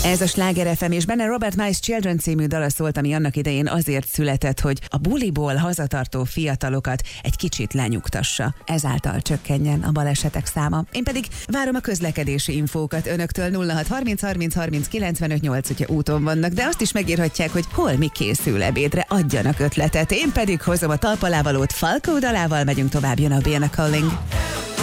Ez a Sláger FM, és benne Robert Miles Children című dala szólt, ami annak idején azért született, hogy a buliból hazatartó fiatalokat egy kicsit lenyugtassa. Ezáltal csökkenjen a balesetek száma. Én pedig várom a közlekedési infókat önöktől 0630 30 30 95 8, hogyha úton vannak, de azt is megírhatják, hogy hol mi készül ebédre, adjanak ötletet. Én pedig hozom a talpalávalót, Falco dalával megyünk tovább, jön a BN Calling.